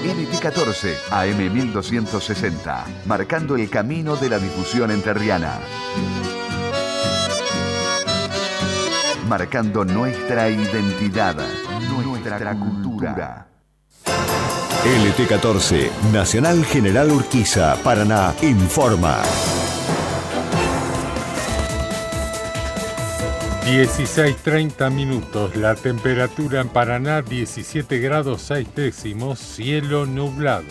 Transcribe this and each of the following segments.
LT14, AM 1260, marcando el camino de la difusión entrerriana. Marcando nuestra identidad, nuestra cultura. LT14, Nacional General Urquiza, Paraná, informa. 16:30 minutos, la temperatura en Paraná 17 grados 6 décimos, cielo nublado.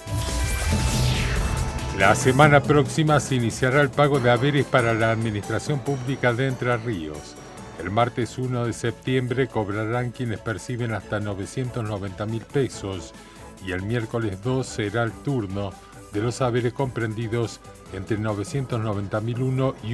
La semana próxima se iniciará el pago de haberes para la Administración Pública de Entre Ríos. El martes 1 de septiembre cobrarán quienes perciben hasta 990.000 pesos y el miércoles 2 será el turno de los haberes comprendidos entre 990.001 y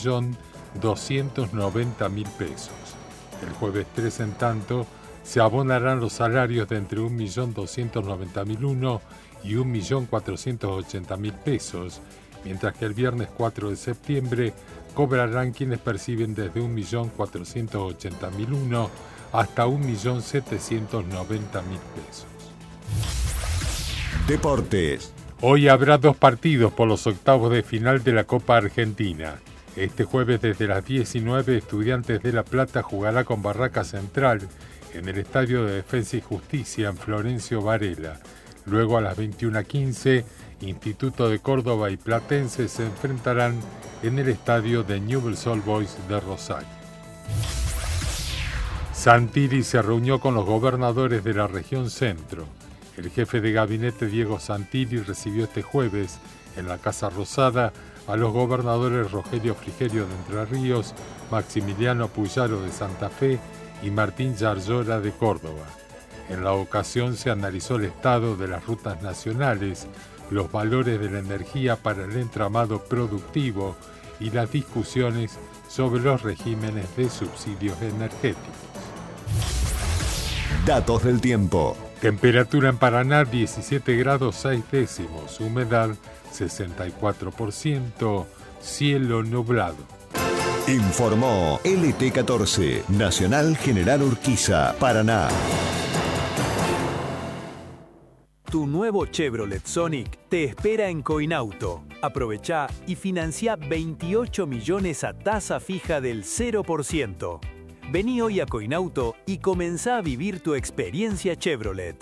1.290.000 pesos. El jueves 3, en tanto, se abonarán los salarios de entre 1.290.001 y 1.480.000 pesos, mientras que el viernes 4 de septiembre cobrarán quienes perciben desde 1.480.001 hasta 1.790.000 pesos. Deportes. Hoy habrá 2 partidos por los octavos de final de la Copa Argentina. Este jueves desde las 19, Estudiantes de La Plata jugará con Barraca Central en el Estadio de Defensa y Justicia en Florencio Varela. Luego a las 21:15, Instituto de Córdoba y Platense se enfrentarán en el estadio de Newell's Old Boys de Rosario. Santilli se reunió con los gobernadores de la región centro. El jefe de gabinete Diego Santilli recibió este jueves en la Casa Rosada a los gobernadores Rogelio Frigerio de Entre Ríos, Maximiliano Puyaro de Santa Fe y Martín Yarlora de Córdoba. En la ocasión se analizó el estado de las rutas nacionales, los valores de la energía para el entramado productivo y las discusiones sobre los regímenes de subsidios energéticos. Datos del tiempo. Temperatura en Paraná 17 grados 6 décimos, humedad 64%, cielo nublado. Informó LT14, Nacional General Urquiza, Paraná. Tu nuevo Chevrolet Sonic te espera en Coinauto. Aprovechá y financia 28 millones a tasa fija del 0%. Vení hoy a Coinauto y comenzá a vivir tu experiencia Chevrolet.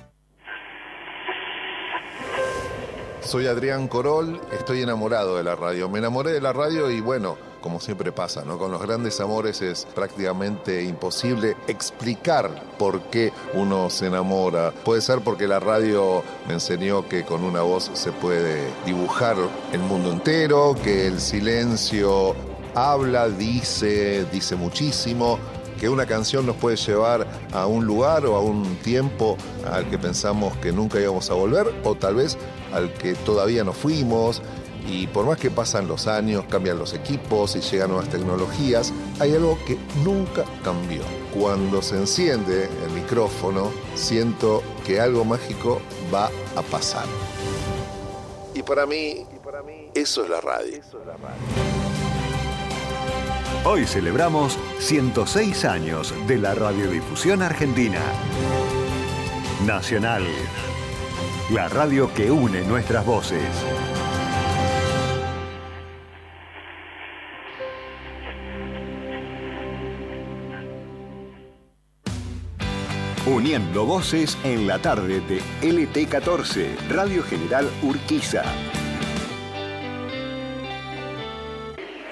Soy Adrián Corol, estoy enamorado de la radio. Me enamoré de la radio y bueno, como siempre pasa, ¿no? Con los grandes amores es prácticamente imposible explicar por qué uno se enamora. Puede ser porque la radio me enseñó que con una voz se puede dibujar el mundo entero, que el silencio habla, dice muchísimo, que una canción nos puede llevar a un lugar o a un tiempo al que pensamos que nunca íbamos a volver, o tal vez al que todavía no fuimos. Y por más que pasan los años, cambian los equipos y llegan nuevas tecnologías, hay algo que nunca cambió. Cuando se enciende el micrófono, siento que algo mágico va a pasar. Y para mí, eso es la radio. Hoy celebramos 106 años de la radiodifusión argentina. Nacional, la radio que une nuestras voces. Uniendo voces en la tarde de LT14, Radio General Urquiza.